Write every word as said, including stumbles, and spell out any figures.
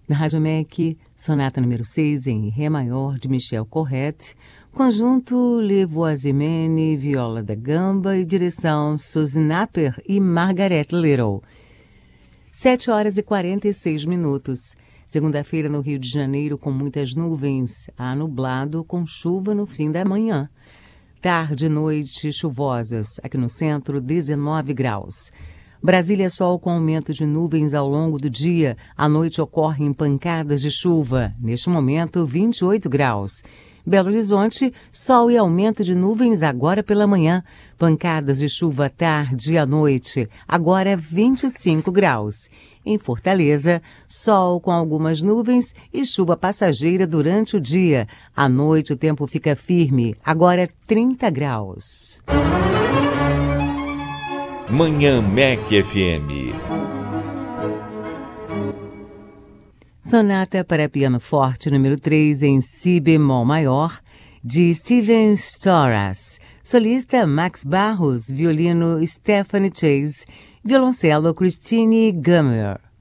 Na Rádio M E C, sonata número seis em Ré maior de Michel Corrette, conjunto Le Voisimene, viola da gamba e direção Suzy Napper e Margaret Little. sete horas e quarenta e seis minutos. Segunda-feira no Rio de Janeiro com muitas nuvens, há nublado com chuva no fim da manhã. Tarde e noite chuvosas, aqui no centro dezenove graus. Brasília sol com aumento de nuvens ao longo do dia, à noite ocorrem pancadas de chuva, neste momento vinte e oito graus. Belo Horizonte, sol e aumento de nuvens agora pela manhã, pancadas de chuva à tarde e à noite, agora vinte e cinco graus. Em Fortaleza, sol com algumas nuvens e chuva passageira durante o dia. À noite o tempo fica firme, agora trinta graus. Manhã M E C F M. Sonata para piano forte número três em si bemol maior, de Steven Storas. Solista Max Barros, violino Stephanie Chase, violoncelo Christine Gummer.